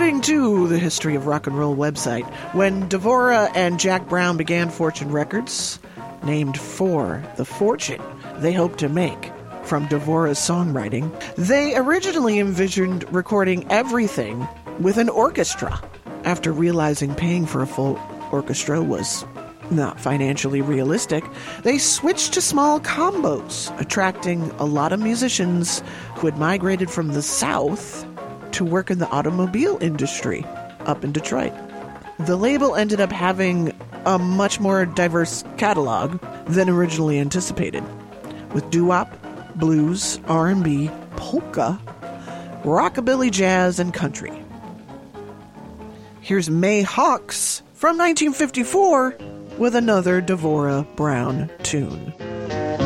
According to the History of Rock and Roll website, when Dvorak and Jack Brown began Fortune Records, named for the fortune they hoped to make from Dvorak's songwriting, they originally envisioned recording everything with an orchestra. After realizing paying for a full orchestra was not financially realistic, they switched to small combos, attracting a lot of musicians who had migrated from the South to work in the automobile industry up in Detroit. The label ended up having a much more diverse catalog than originally anticipated, with doo-wop, blues, R&B, polka, rockabilly, jazz, and country. Here's May Hawks from 1954 with another Dvorak Brown tune.